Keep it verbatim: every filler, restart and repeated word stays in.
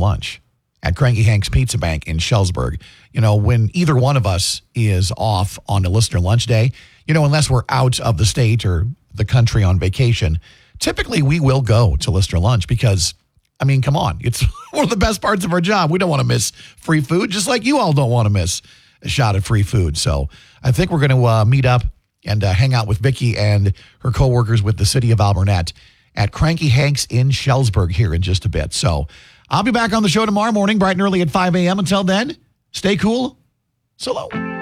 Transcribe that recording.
lunch at Cranky Hank's Pizza Bank in Shellsburg. You know, when either one of us is off on a listener lunch day, you know, unless we're out of the state or the country on vacation, typically we will go to listener lunch because, I mean, come on, it's one of the best parts of our job. We don't want to miss free food, just like you all don't want to miss a shot at free food. So I think we're going to uh, meet up and uh, hang out with Vicki and her coworkers with the city of Alburnett at Cranky Hank's in Shellsburg here in just a bit. So I'll be back on the show tomorrow morning, bright and early at five a.m. Until then, stay cool. So long.